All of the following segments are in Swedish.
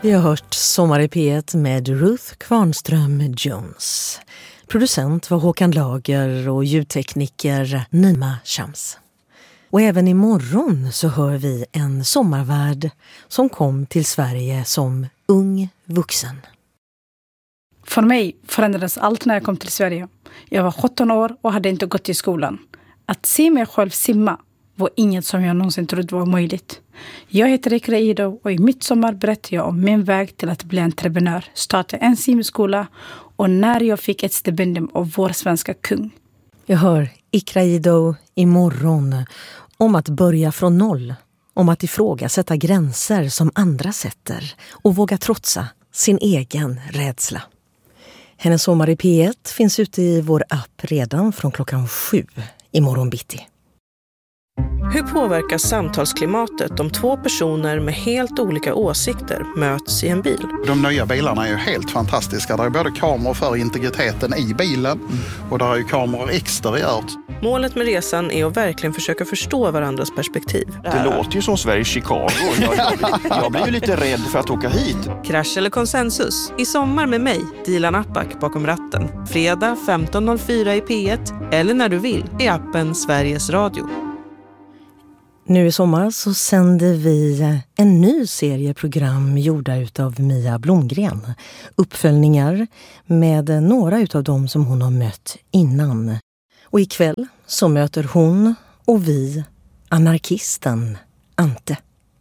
Vi har hört Sommar i P1 med Ruth Kvarnström Jones. Producent var Håkan Lager och ljudtekniker Nima Shams. Och även imorgon så hör vi en sommarvärd som kom till Sverige som ung vuxen. För mig förändrades allt när jag kom till Sverige. Jag var 17 år och hade inte gått i skolan. Att se mig själv simma var inget som jag någonsin trodde var möjligt. Jag heter Ikra Ido och i midsommar berättar jag om min väg till att bli entreprenör, starta en simskola och när jag fick ett stipendium av vår svenska kung. Jag hör Ikra Ido imorgon om att börja från noll, om att ifrågasätta gränser som andra sätter och våga trotsa sin egen rädsla. Hennes Sommar i P1 finns ute i vår app redan från 7:00 imorgon bitti. Hur påverkas samtalsklimatet om två personer med helt olika åsikter möts i en bil? De nya bilarna är ju helt fantastiska. Det är både kameror för integriteten i bilen och där är ju kameror exteriört. Målet med resan är att verkligen försöka förstå varandras perspektiv. Det låter ju som Sveriges Chicago. Jag blir ju lite rädd för att åka hit. Krasch eller konsensus? I sommar med mig, Dilan Apak bakom ratten. Fredag 15.04 i P1 eller när du vill i appen Sveriges Radio. Nu i sommar så sänder vi en ny serieprogram gjorda utav Mia Blomgren. Uppföljningar med några utav dem som hon har mött innan. Och ikväll så möter hon och vi anarkisten Ante.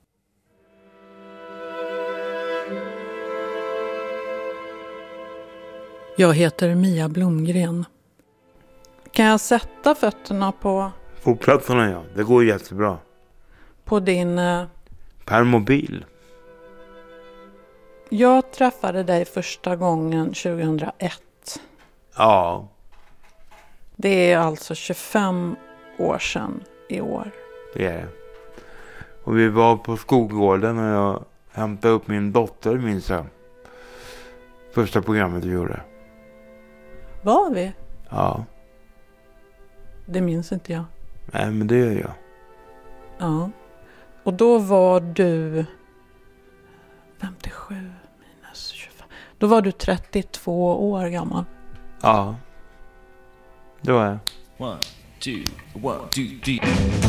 Jag heter Mia Blomgren. Kan jag sätta fötterna på fotplattorna, ja. Det går jättebra. På din... Permobil. Jag träffade dig första gången 2001. Ja. Det är alltså 25 år sedan i år. Det är det. Och vi var på skolgården och jag hämtade upp min dotter, minns jag. Första programmet vi gjorde. Var vi? Ja. Det minns inte jag. Nej, men det gör jag. Ja. Och då var du 57 minus 25. Då var du 32 år gammal. Ja. Det var jag. 1, 2, 1, 2, 3.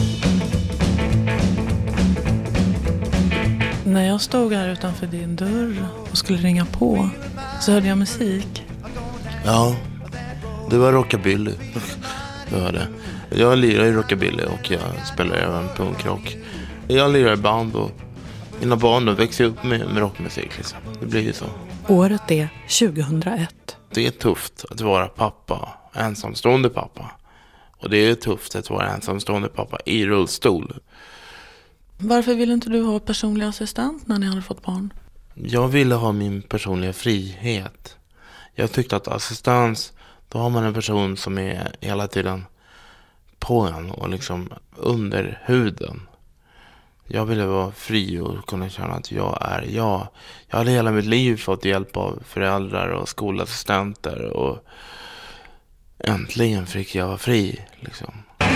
När jag stod här utanför din dörr och skulle ringa på så hörde jag musik. Ja, det var rockabilly. Det var det. Jag lirar i rockabilly och jag spelar även punkrock. Jag lirar i band och mina barn växer upp med rockmusik. Liksom. Det blir ju så. Året är 2001. Det är tufft att vara pappa, ensamstående pappa. Och det är tufft att vara ensamstående pappa i rullstol. Varför ville inte du ha personlig assistent när ni hade fått barn? Jag ville ha min personliga frihet. Jag tyckte att assistans, då har man en person som är hela tiden på en och liksom under huden. Jag ville vara fri och kunna känna att jag är jag. Jag hade hela mitt liv fått hjälp av föräldrar och skolassistenter och äntligen fick jag vara fri liksom.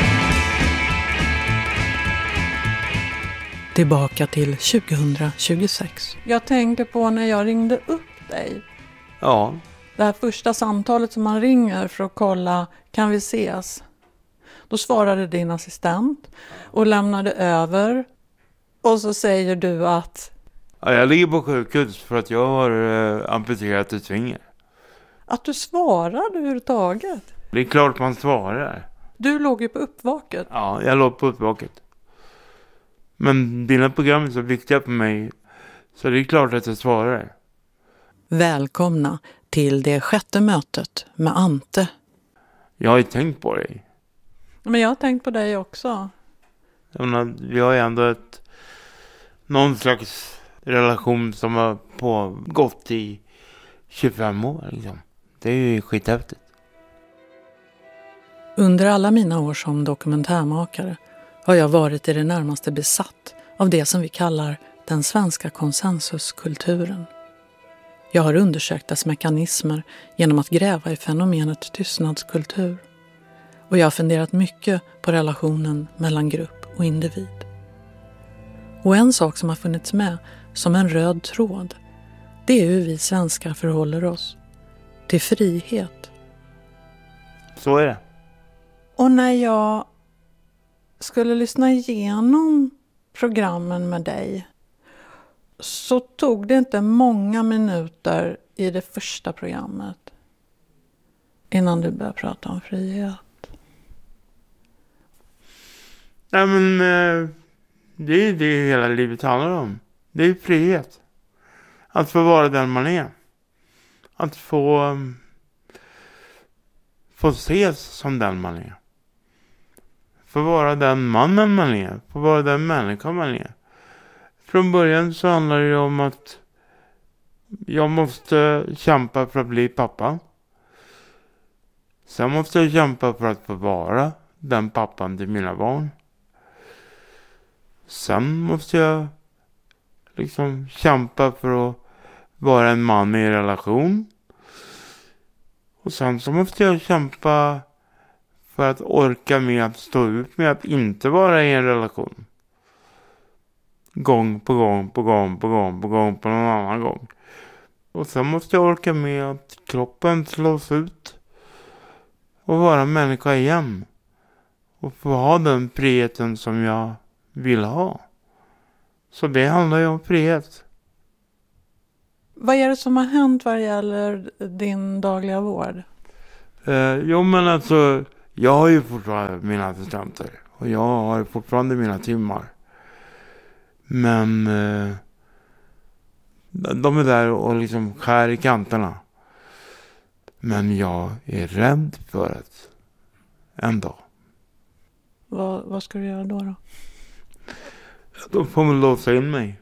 Tillbaka till 2026. Jag tänkte på när jag ringde upp dig. Ja. Det här första samtalet som man ringer för att kolla, kan vi ses? Då svarade din assistent och lämnade över. Och så säger du att... Ja, jag ligger på sjukhus för att jag har amputerat ett finger. Att du svarade överhuvudtaget? Det är klart man svarar. Du låg ju på uppvaket. Ja, jag låg på uppvaket. Men dina program är så viktiga för mig så det är klart att jag svarar. Välkomna till det 6:e mötet med Ante. Jag har ju tänkt på dig. Men jag har tänkt på dig också. Jag menar, vi har ju ändå någon slags relation som har pågått i 25 år. Liksom. Det är ju skithäftigt. Under alla mina år som dokumentärmakare har jag varit i det närmaste besatt av det som vi kallar den svenska konsensuskulturen. Jag har undersökt dess mekanismer genom att gräva i fenomenet tystnadskultur. Och jag har funderat mycket på relationen mellan grupp och individ. Och en sak som har funnits med som en röd tråd Det är hur vi svenskar förhåller oss till frihet. Så är det. Och när jag skulle lyssna igenom programmen med dig så tog det inte många minuter i det första programmet innan du började prata om frihet. Nej, men det är det hela livet handlar om. Det är frihet. Att få vara den man är. Att få ses som den man är. Få vara den mannen man är. Få vara den människan man är. Från början så handlar det om att jag måste kämpa för att bli pappa. Sen måste jag kämpa för att få vara den pappan till mina barn. Sen måste jag liksom kämpa för att vara en man i relation. Och sen så måste jag kämpa för att orka med att stå ut med att inte vara i en relation. Gång på gång på gång på gång på gång på någon annan gång. Och sen måste jag orka med att kroppen slås ut och vara människa igen. Och få ha den friheten som jag vill ha. Så det handlar ju om frihet. Vad är det som har hänt vad gäller din dagliga vård? Jo, men alltså, jag har ju fortfarande mina assistenter. Och jag har fortfarande mina timmar. Men de är där och liksom skär i kanterna. Men jag är rädd för att en dag. Vad ska du göra då? Då får man låsa in mig.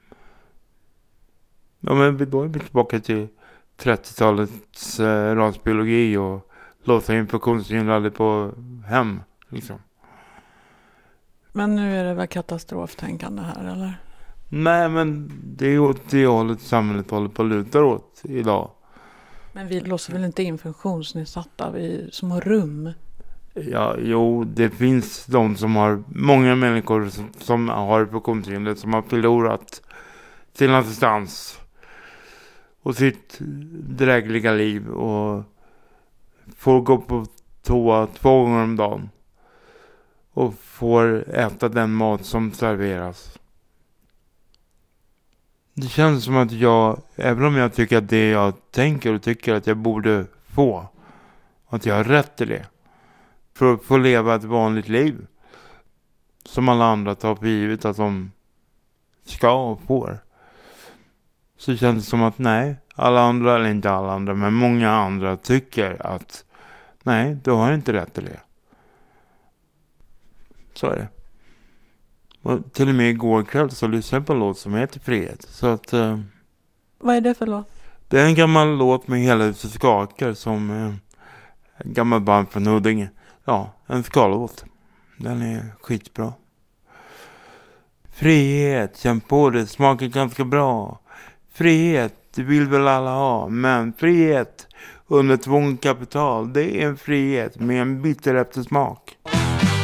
Ja, men då är vi tillbaka till 30-talets rasbiologi och låsa in funktionshindrade på hem. Liksom. Men nu är det väl katastroftänkande här, eller? Nej, men det är åt det hållet samhället håller på att luta åt idag. Men vi låser väl inte in funktionsnedsatta i små rum? Ja, jo, det finns de som har, många människor som har funktionshinder som har förlorat sin assistans och sitt drägliga liv och får gå på toa 2 gånger om dagen och får äta den mat som serveras. Det känns som att jag, även om jag tycker att det jag tänker och tycker att jag borde få, att jag har rätt till det. För att få leva ett vanligt liv. Som alla andra tar för givet att de ska och får. Så känns det som att nej, alla andra, eller inte alla andra, men många andra tycker att nej, du har inte rätt till det. Så är det. Och till och med igår kväll så lyssnade jag på en låt som heter Frihet. Så att, vad är det för låt? Det är en gammal låt med Hela huset skakar som en gammal band från Huddinge. Ja, en skalåt. Den är skitbra. Frihet, känn på det, smakar ganska bra. Frihet, det vill väl alla ha. Men frihet under tvångskapital, det är en frihet med en bitter eftersmak.